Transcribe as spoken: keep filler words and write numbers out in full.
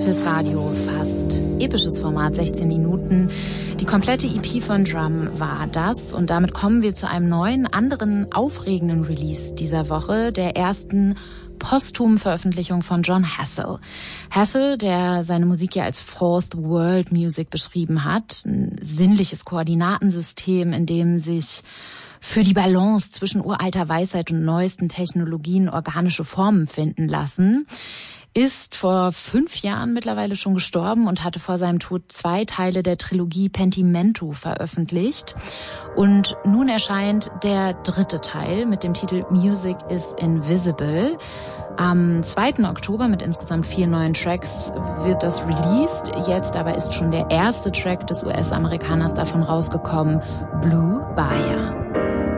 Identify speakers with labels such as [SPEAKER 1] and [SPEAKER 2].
[SPEAKER 1] Fürs Radio fast episches Format, sechzehn Minuten. Die komplette E P von Drum war das. Und damit kommen wir zu einem neuen, anderen, aufregenden Release dieser Woche, der ersten posthumen Veröffentlichung von Jon Hassell. Hassell, der seine Musik ja als Fourth World Music beschrieben hat, ein sinnliches Koordinatensystem, in dem sich für die Balance zwischen uralter Weisheit und neuesten Technologien organische Formen finden lassen, ist vor fünf Jahren mittlerweile schon gestorben und hatte vor seinem Tod zwei Teile der Trilogie Pentimento veröffentlicht. Und nun erscheint der dritte Teil mit dem Titel Music is Invisible. Am zweiten Oktober mit insgesamt vier neuen Tracks wird das released. Jetzt aber ist schon der erste Track des U S-Amerikaners davon rausgekommen, Blue Wire.